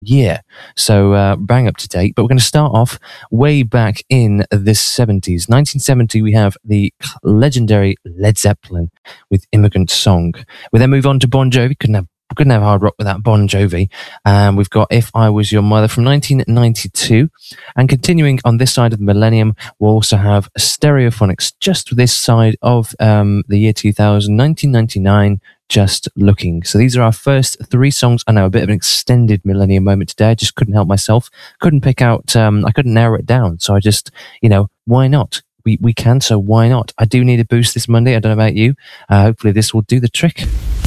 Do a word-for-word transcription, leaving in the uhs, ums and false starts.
year. So uh, bang up to date. But we're going to start off way back in the seventies. nineteen seventy, we have the legendary Led Zeppelin with Immigrant Song. We then move on to Bon Jovi. Couldn't have Couldn't have hard rock without Bon Jovi. Um, we've got If I Was Your Mother from nineteen ninety-two. And continuing on this side of the millennium, we'll also have Stereophonics just this side of um, the year two thousand, nineteen ninety-nine, Just Looking. So these are our first three songs. I know, a bit of an extended millennium moment today. I just couldn't help myself. Couldn't pick out, um, I couldn't narrow it down. So I just, you know, why not? We, we can, so why not? I do need a boost this Monday. I don't know about you. Uh, hopefully this will do the trick.